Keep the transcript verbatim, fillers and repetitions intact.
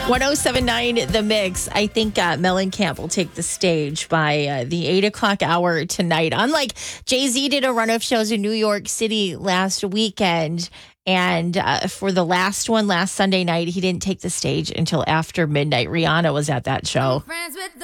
seven point nine The Mix. I think uh, Mellencamp will take the stage by uh, the eight o'clock hour tonight. Unlike Jay-Z did a run of shows in New York City last weekend. And uh, for the last one, last Sunday night, he didn't take the stage until after midnight. Rihanna was at that show.